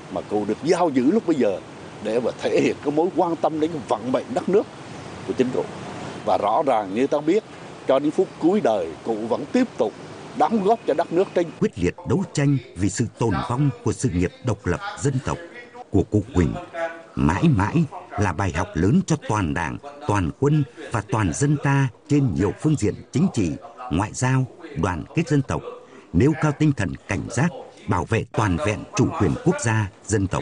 mà cụ được giao giữ lúc bây giờ để mà thể hiện cái mối quan tâm đến cái vận mệnh đất nước của chính cụ. Và rõ ràng như ta biết, cho đến phút cuối đời, cụ vẫn tiếp tục đóng góp cho đất nước trên. Quyết liệt đấu tranh vì sự tồn vong của sự nghiệp độc lập dân tộc của cụ Huỳnh mãi mãi là bài học lớn cho toàn Đảng, toàn quân và toàn dân ta trên nhiều phương diện chính trị, ngoại giao, đoàn kết dân tộc, nêu cao tinh thần cảnh giác, bảo vệ toàn vẹn chủ quyền quốc gia, dân tộc.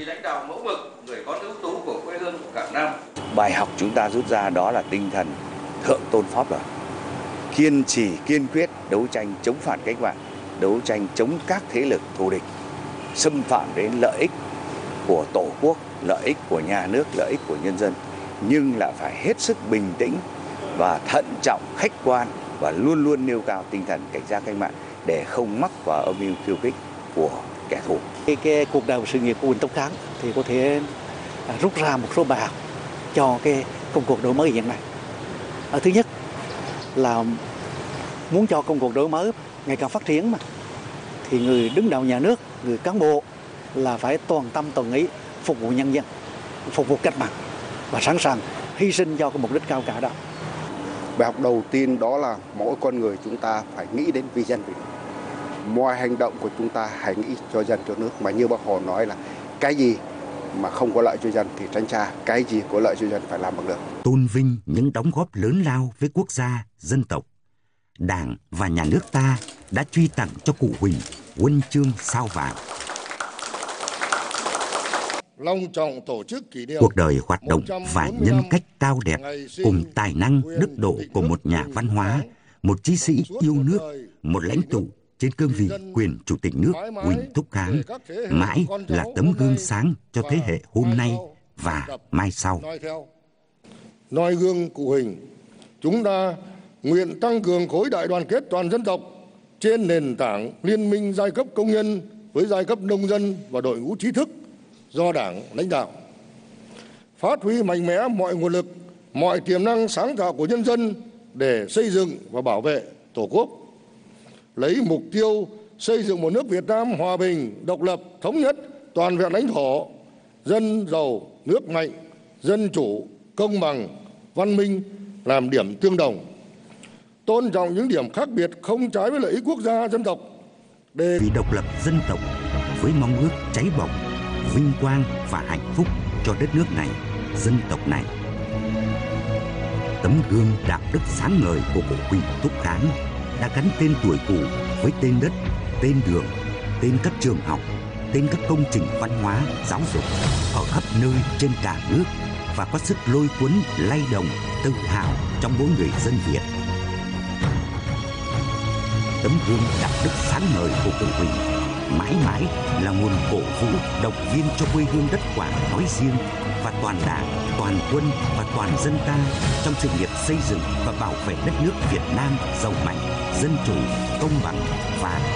Bài học chúng ta rút ra đó là tinh thần thượng tôn pháp luật, kiên trì kiên quyết đấu tranh chống phản cách mạng, đấu tranh chống các thế lực thù địch xâm phạm đến lợi ích của Tổ quốc, lợi ích của nhà nước, lợi ích của nhân dân, nhưng lại phải hết sức bình tĩnh và thận trọng, khách quan và luôn luôn nêu cao tinh thần cảnh giác cách mạng để không mắc vào âm mưu khiêu khích của kẻ thù. Cái cuộc đời và sự nghiệp của Huỳnh Túc Kháng thì có thể rút ra một số bài học cho cái công cuộc đổi mới hiện nay. Thứ nhất là muốn cho công cuộc đổi mới ngày càng phát triển thì người đứng đầu nhà nước, người cán bộ là phải toàn tâm toàn ý phục vụ nhân dân, phục vụ cách mạng và sẵn sàng hy sinh cho cái mục đích cao cả đó. Bài học đầu tiên đó là mỗi con người chúng ta phải nghĩ đến vì dân vì nước. Mọi hành động của chúng ta hãy nghĩ cho dân cho nước, mà như Bác Hồ nói là cái gì mà không có lợi cho dân thì tránh xa, cái gì có lợi cho dân phải làm bằng được. Tôn vinh những đóng góp lớn lao với quốc gia, dân tộc, Đảng và nhà nước ta đã truy tặng cho cụ Huỳnh huân chương Sao Vàng. Long trọng tổ chức kỷ niệm cuộc đời hoạt động và nhân cách cao đẹp cùng tài năng đức độ của một nhà văn hóa, một chí sĩ yêu nước, một lãnh tụ trên cương vị quyền chủ tịch nước Huỳnh Thúc Kháng mãi là tấm gương sáng cho thế hệ hôm nay và mai sau. Noi gương cụ Huỳnh, chúng ta nguyện tăng cường khối đại đoàn kết toàn dân tộc trên nền tảng liên minh giai cấp công nhân với giai cấp nông dân và đội ngũ trí thức do Đảng lãnh đạo, phát huy mạnh mẽ mọi nguồn lực, mọi tiềm năng sáng tạo của nhân dân để xây dựng và bảo vệ Tổ quốc, lấy mục tiêu xây dựng một nước Việt Nam hòa bình, độc lập, thống nhất, toàn vẹn lãnh thổ, dân giàu, nước mạnh, dân chủ, công bằng, văn minh làm điểm tương đồng, tôn trọng những điểm khác biệt không trái với lợi ích quốc gia dân tộc. Vì độc lập dân tộc với mong ước cháy bỏng vinh quang và hạnh phúc cho đất nước này, dân tộc này. Tấm gương đạo đức sáng ngời của cụ Huỳnh Thúc Kháng đã gắn tên tuổi cụ với tên đất, tên đường, tên các trường học, tên các công trình văn hóa, giáo dục ở khắp nơi trên cả nước và có sức lôi cuốn, lay động, tự hào trong mỗi người dân Việt. Tấm gương đạo đức sáng ngời của cụ Huỳnh mãi mãi là nguồn cổ vũ, động viên cho quê hương đất Quảng nói riêng và toàn Đảng, toàn quân và toàn dân ta trong sự nghiệp xây dựng và bảo vệ đất nước Việt Nam giàu mạnh, dân chủ, công bằng và